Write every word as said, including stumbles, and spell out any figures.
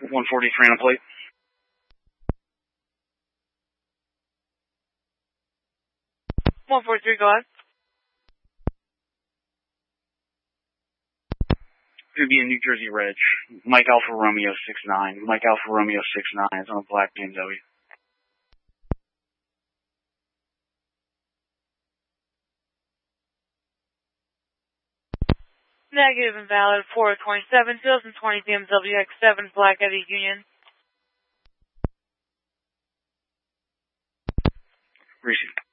one forty-three on a plate. one forty-three, go ahead. It would be a New Jersey Reg. Mike Alpha Romeo six nine. Mike Alpha Romeo six nine. It's on a black B M W. Negative invalid, four twenty-seven, two thousand twenty B M W X seven, Black Eddy Union. Receive.